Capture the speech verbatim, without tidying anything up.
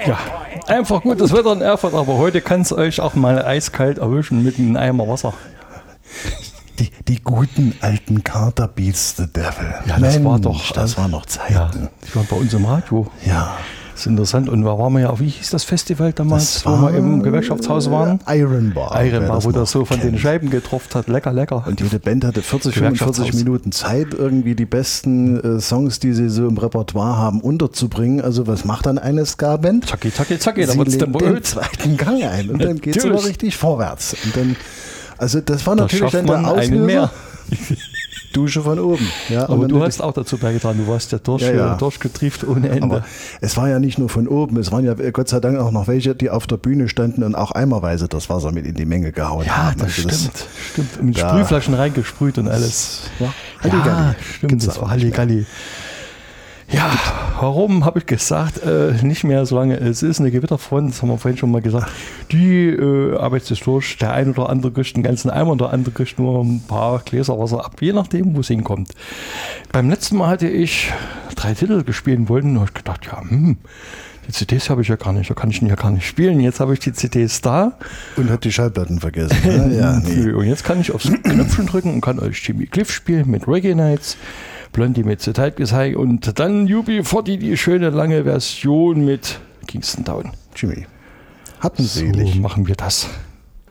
Ja, einfach gutes Wetter in Erfurt, aber heute kann es euch auch mal eiskalt erwischen mit einem Eimer Wasser. Die, die guten alten Carter Beats the Devil. Ja, das Mensch, war doch. Das waren noch Zeiten. Ja, die waren bei uns im Radio. Ja. Das ist interessant. Und da waren wir ja, wie hieß das Festival damals, das wo wir im Gewerkschaftshaus waren? Iron Bar. Iron Bar, wo das so von kennt. den Scheiben getroffen hat. Lecker, lecker. Und jede Band hatte vierzig, fünfundvierzig Minuten Zeit, irgendwie die besten äh, Songs, die sie so im Repertoire haben, unterzubringen. Also was macht dann eine Ska-Band? Zacki, zacki, zacki. Da wird den den zweiten Gang ein und dann geht es aber richtig vorwärts. Und dann, also das war natürlich da dann der Auslöser. Mehr. Dusche von oben. Ja, aber du hast auch dazu beigetragen, du warst ja, durch, ja, ja. durchgetrieft ohne Ende. Aber es war ja nicht nur von oben, es waren ja Gott sei Dank auch noch welche, die auf der Bühne standen und auch eimerweise das Wasser mit in die Menge gehauen ja, haben. Ja, das, also das stimmt. Stimmt. Mit Sprühflaschen reingesprüht und alles. Ja, Halligalli. Ja, stimmt, das war Halligalli. Ja, warum habe ich gesagt, äh, nicht mehr so lange. Es ist eine Gewitterfront, das haben wir vorhin schon mal gesagt. Die äh, arbeitet sich durch. Der ein oder andere kriegt einen ganzen Eimer, der andere kriegt nur ein paar Gläser Wasser ab, je nachdem, wo es hinkommt. Beim letzten Mal hatte ich drei Titel gespielt wollen und habe gedacht, ja, hm, die C Ds habe ich ja gar nicht, da kann ich ja gar nicht spielen. Jetzt habe ich die C Ds da. Und habe die Schallplatten vergessen. Ne? Ja, nee. Und jetzt kann ich aufs Knöpfchen drücken und kann euch Jimmy Cliff spielen mit Reggae Nights. Blondie mit The Tide gezeigt und dann U B vierzig, die schöne lange Version mit Kingston Down. Jimmy, hatten Sie. So machen wir das.